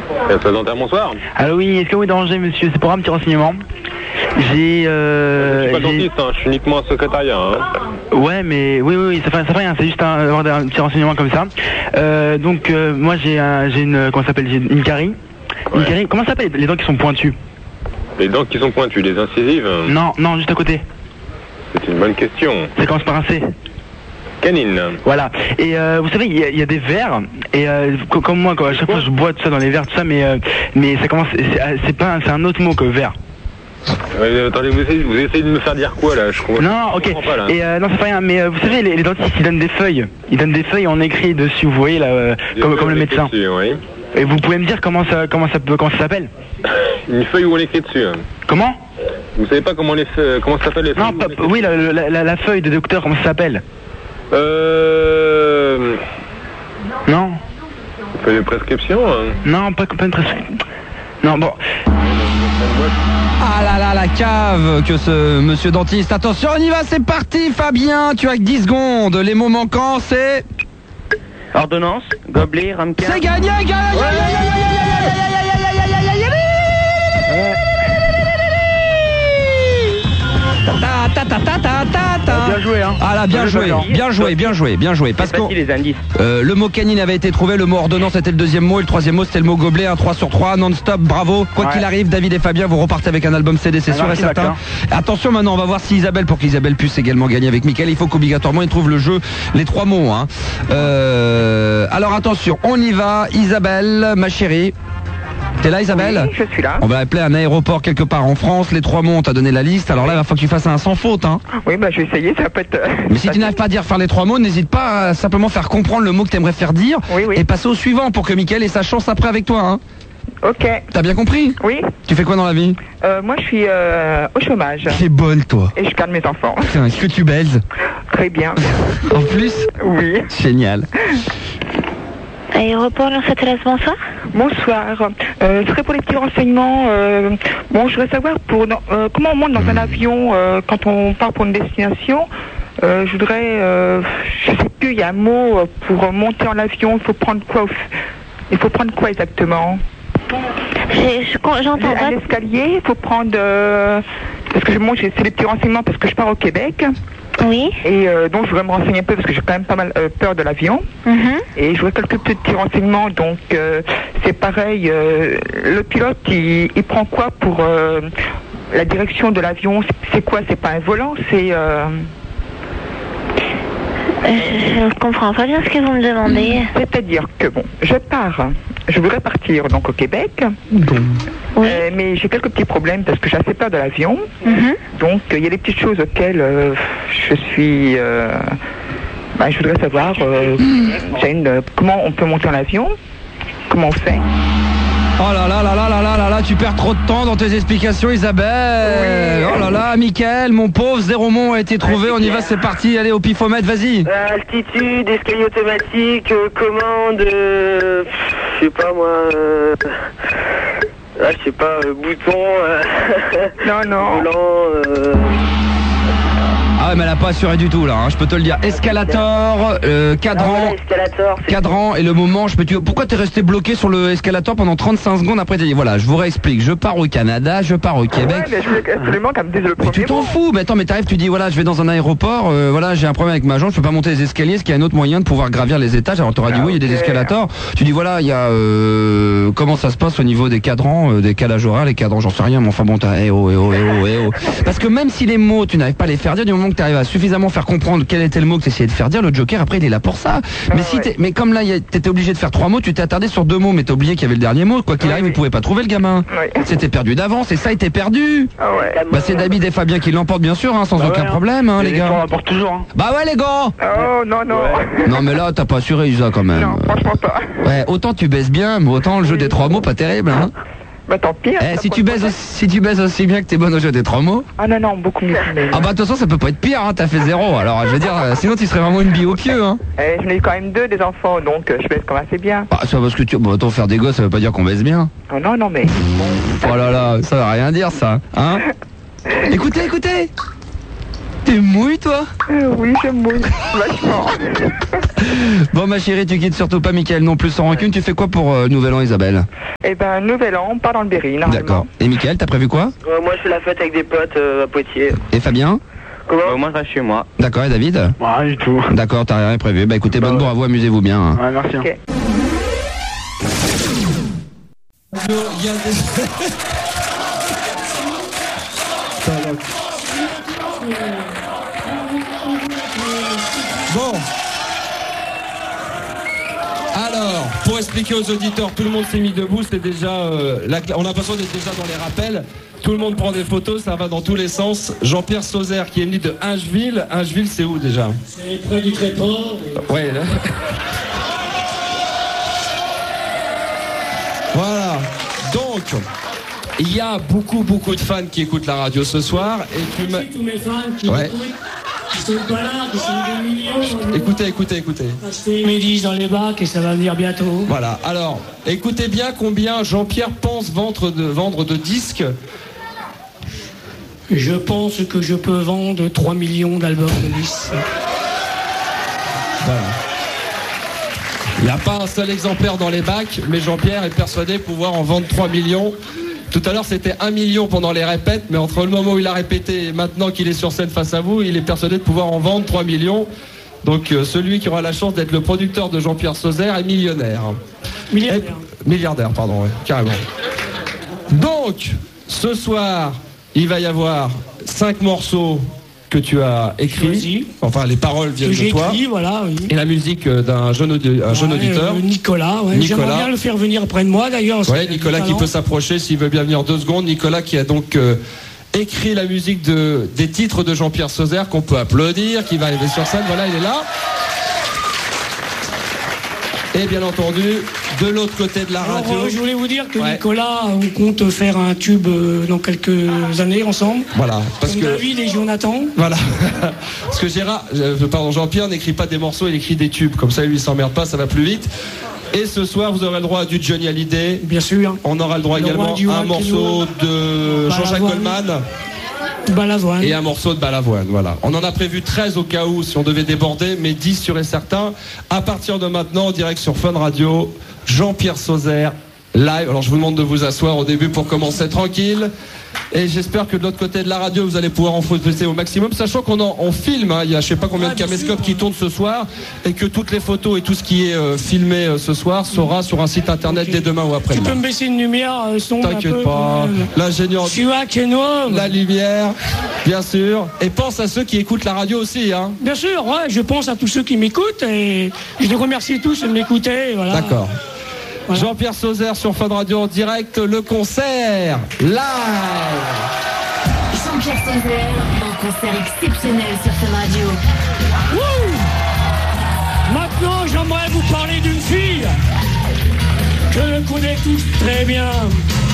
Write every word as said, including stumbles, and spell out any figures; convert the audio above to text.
Espace dentaire, bonsoir. Allô, oui, est-ce que vous dérangez, monsieur? C'est pour un petit renseignement. J'ai... Euh, je suis pas dentiste, hein, je suis uniquement secrétariat. Hein. Ouais, mais oui, oui, oui, ça fait, ça fait rien, c'est juste un, avoir un petit renseignement comme ça. Euh, donc, euh, moi, j'ai un, j'ai une... Comment ça s'appelle? J'ai une carie. Ouais. Une carie. Comment ça s'appelle les dents qui sont pointues? Les dents qui sont pointues, les incisives? Non, non, juste à côté. C'est une bonne question. Ça commence par un C. Canine. Voilà. Et euh, vous savez, il y, y a des verres, et euh, comme moi, quoi, à chaque fois je bois tout ça dans les verres, tout ça, mais, euh, mais ça commence, c'est pas, c'est un autre mot que verre. Euh, attendez, vous essayez, vous essayez de me faire dire quoi là? Je crois. Non, ok. Pas, et euh, non, c'est pas rien. Mais euh, vous savez, les, les dentistes, ils donnent des feuilles. Ils donnent des feuilles, on écrit dessus. Vous voyez là, euh, comme, comme le médecin. Dessus, oui. Et vous pouvez me dire comment ça, comment ça peut, comment ça s'appelle? Une feuille où on écrit dessus. Comment? Vous savez pas comment les, comment ça s'appelle les feuilles? Non, pas, oui, la, la, la, la feuille de docteur, comment ça s'appelle? Euh. Non. Feuille de prescription. Hein. Non, pas, pas une prescription. Non, bon. Ah là là, la cave que ce monsieur dentiste. Attention, on y va, c'est parti, Fabien. Tu as que dix secondes. Les mots manquants, c'est... Ordonnance, gobelet, ramequin. C'est gagné, gagné, Ta ta ta ta ta ta. Bien joué, hein. Ah là, bien joué, bien joué, bien joué, bien joué. Parce que les indices. Euh, le mot canine avait été trouvé, le mot ordonnance était le deuxième mot, et le troisième mot c'était le mot gobelet, un trois sur trois, non-stop, bravo. Quoi ouais. qu'il arrive, David et Fabien, vous repartez avec un album C D, c'est sûr et certain. Attention maintenant, on va voir si Isabelle, pour qu'Isabelle puisse également gagner avec Mickaël, il faut qu'obligatoirement il trouve le jeu, les trois mots. Hein. Euh, alors attention, on y va, Isabelle, ma chérie. T'es là, Isabelle? Oui, je suis là. On va appeler un aéroport quelque part en France. Les trois mots, on t'a donné la liste. Alors là, il va falloir que tu fasses un sans faute. Hein. Oui, bah je vais essayer, ça peut être... Mais si tu n'arrives pas à dire faire les trois mots, n'hésite pas à simplement faire comprendre le mot que tu aimerais faire dire. Oui, oui. Et passer au suivant pour que Mickaël ait sa chance après avec toi. Hein. Ok. T'as bien compris? Oui. Tu fais quoi dans la vie? euh, Moi, je suis euh, au chômage. T'es bonne, toi. Et je garde mes enfants. Putain, est-ce que tu baises? Très bien. En plus? Oui. Génial. Aéroport Lens Atlas, bonsoir. Bonsoir. Euh, ce serait pour les petits renseignements. Euh, bon, je voudrais savoir pour, euh, comment on monte dans un avion euh, quand on part pour une destination. Euh, je voudrais, euh, je sais plus, il y a un mot pour monter en avion. Il faut prendre quoi? Il faut prendre quoi exactement? J'entends pas. Un escalier. Il faut prendre. Euh, parce que moi, c'est les petits renseignements parce que je pars au Québec. Oui. Et euh, donc je voudrais me renseigner un peu parce que j'ai quand même pas mal euh, peur de l'avion. Mm-hmm. Et je voudrais quelques petits renseignements. Donc euh, c'est pareil, euh, le pilote il, il prend quoi pour euh, la direction de l'avion? C'est quoi? C'est pas un volant, c'est... Euh... Je ne comprends pas bien ce que vous me demandez. C'est-à-dire que bon, je pars, je voudrais partir donc au Québec, bon. Oui. euh, mais j'ai quelques petits problèmes parce que j'ai assez peur de l'avion. Mm-hmm. Donc il euh, y a des petites choses auxquelles euh, je suis... Euh, bah, je voudrais savoir euh, une, comment on peut monter en avion, comment on fait. Oh là là là là là là là là, tu perds trop de temps dans tes explications, Isabelle. Oui. Oh là là, Mickaël, mon pauvre, zéro mot a été trouvé, ah, on y va, c'est parti, allez au pifomètre, vas-y. Euh, altitude, escalier automatique, euh, commande, euh, je sais pas moi, euh, ah, je sais pas, euh, bouton, euh, non, non. volant, euh... Ah ouais, mais elle a pas assuré du tout là, hein, je peux te le dire. Escalator, euh, cadran, ah, escalator, cadran et le moment, je peux te... Pourquoi t'es resté bloqué sur le escalator pendant trente-cinq secondes après t'as dit voilà, je vous réexplique, je pars au Canada, je pars au Québec. Ouais, mais je voulais absolument qu'elle me dise le premier. Mais tu t'en fous, mais attends, mais t'arrives, tu dis voilà, je vais dans un aéroport, euh, voilà, j'ai un problème avec ma jambe, je peux pas monter les escaliers, est-ce qu'il y a un autre moyen de pouvoir gravir les étages? Alors t'auras ah, dit oui, il y a des escalators. Tu dis voilà, il y a euh, comment ça se passe au niveau des cadrans, euh, des calages horaires, les cadrans, j'en sais rien, mais enfin bon, t'as eh oh, eh oh, eh oh, eh oh. Parce que même si les mots, tu n'arrives pas à les faire dire, du moment que tu arrives à suffisamment faire comprendre quel était le mot que tu essayais de faire dire, le Joker après il est là pour ça. Ah, mais si ouais. t'es, mais comme là t'étais obligé de faire trois mots, tu t'es attardé sur deux mots, mais t'as oublié qu'il y avait le dernier mot. Quoi qu'il oui, arrive, oui. il pouvait pas trouver le gamin. Oui. C'était perdu d'avance et ça était perdu. Ah ouais. Bah c'est David et Fabien qui l'emportent bien sûr, hein, sans bah aucun ouais, hein. problème, hein, les, les gars. On l'emporte toujours. Hein. Bah ouais les gars. Oh non non. Ouais. Non mais là t'as pas assuré Isa quand même. Non, franchement pas. Ouais, autant tu baisses bien, mais autant le jeu des trois mots pas terrible. Hein. Bah tant pis. Eh, si tu baises aussi, si tu baises aussi bien que t'es bonne au jeu des trois mots. Ah non non, beaucoup mieux. Mais... Ah bah de toute façon ça peut pas être pire, hein, t'as fait zéro. Alors je veux dire, euh, sinon tu serais vraiment une bille au pieu, hein. Eh, j'en ai eu quand même deux des enfants, donc euh, je baisse quand même assez bien. Ah ça parce que tu, bon, autant faire des gosses, ça veut pas dire qu'on baisse bien. Oh non non mais. Oh là là, ça va rien dire ça, hein. Écoutez, écoutez. T'es mouille, toi? Euh, oui, je mouille vachement. Bon, ma chérie, tu quittes surtout pas Mickaël non plus sans rancune. Tu fais quoi pour euh, Nouvel An, Isabelle? Eh ben, Nouvel An, on part dans le Berry, normalement. D'accord. Et Mickaël, t'as prévu quoi? Euh, moi, je fais la fête avec des potes euh, à Poitiers. Et Fabien? Comment Euh, moi, je reste chez moi. D'accord, et David? Ouais, du tout. D'accord, t'as rien prévu. Bah écoutez, bonne ouais. bourre à vous, amusez-vous bien. hein. Ouais, merci. Ok. Il y a des... Bon. Alors, pour expliquer aux auditeurs, tout le monde s'est mis debout, c'est déjà, euh, la... on a l'impression d'être déjà dans les rappels. Tout le monde prend des photos, ça va dans tous les sens. Jean-Pierre Sauzère qui est venu de Ingeville. Ingeville, c'est où déjà? C'est près du Tréport. Et... Ouais. Là. Voilà. Donc, il y a beaucoup, beaucoup de fans qui écoutent la radio ce soir. Et tu m'as... tous mes fans qui Ouais. écoutent, qui sont pas là, qui sont des millions. Écoutez, écoutez, écoutez. Acheter mes disques dans les bacs et ça va venir bientôt. Voilà. Alors, écoutez bien combien Jean-Pierre pense vendre de, vendre de disques. Je pense que je peux vendre trois millions d'albums de disques. Voilà. Il n'y a pas un seul exemplaire dans les bacs, mais Jean-Pierre est persuadé pouvoir en vendre trois millions. Tout à l'heure, c'était un million pendant les répètes, mais entre le moment où il a répété et maintenant qu'il est sur scène face à vous, il est persuadé de pouvoir en vendre trois millions. Donc euh, celui qui aura la chance d'être le producteur de Jean-Pierre Sauzère est millionnaire. Milliardaire. Et- milliardaire, pardon, ouais, carrément. Donc, ce soir, il va y avoir cinq morceaux que tu as écrits. Choisis. Enfin, les paroles viennent Que j'ai de toi. écrit, voilà, oui. Et la musique euh, d'un jeune, audi- un jeune Ouais, auditeur. euh, Nicolas, ouais. Nicolas. J'aimerais bien le faire venir près de moi d'ailleurs. Ouais, c'est Nicolas du qui talent. peut s'approcher s'il veut bien venir deux secondes. Nicolas qui a donc euh, écrit la musique de, des titres de Jean-Pierre Sauzère qu'on peut applaudir, qui va arriver sur scène. Voilà, il est là. Et bien entendu, de l'autre côté de la Alors, radio. euh, je voulais vous dire que Ouais. Nicolas, on compte faire un tube euh, dans quelques années ensemble. Voilà, parce Comme que David et Jonathan. voilà, parce que Gérard, euh, pardon, Jean-Pierre n'écrit pas des morceaux, il écrit des tubes. Comme ça, lui, il s'emmerde pas, ça va plus vite. Et ce soir, vous aurez le droit à du Johnny Hallyday. Bien sûr. On aura le droit Le également roi du à un rock morceau de Jean-Jacques Balavoine. Goldman. Balavoine. Et un morceau de Balavoine, voilà. On en a prévu treize au cas où, si on devait déborder, mais dix sur et certain. À partir de maintenant, en direct sur Fun Radio, Jean-Pierre Sauzère, live. Alors je vous demande de vous asseoir au début pour commencer tranquille. Et j'espère que de l'autre côté de la radio, vous allez pouvoir en focusser au maximum, sachant qu'on en, on filme, hein. Il y a je sais pas combien Ah, de bien caméscopes sûr. qui tournent ce soir, et que toutes les photos et tout ce qui est euh, filmé euh, ce soir sera sur un site internet Ok. dès demain ou Tu après-demain. peux me baisser une lumière, euh, son un T'inquiète peu, pas, euh, l'ingénieur... Je suis à Keno. La lumière, bien sûr. Et pense à ceux qui écoutent la radio aussi, hein. Bien sûr, ouais, je pense à tous ceux qui m'écoutent et je les remercie tous de m'écouter. Voilà. D'accord. Voilà. Jean-Pierre Sauzère sur Fun Radio en direct, le concert live. Jean-Pierre Sauzère, en concert exceptionnel sur Fun Radio. Wouh. Maintenant, j'aimerais vous parler d'une fille que je connais tous très bien.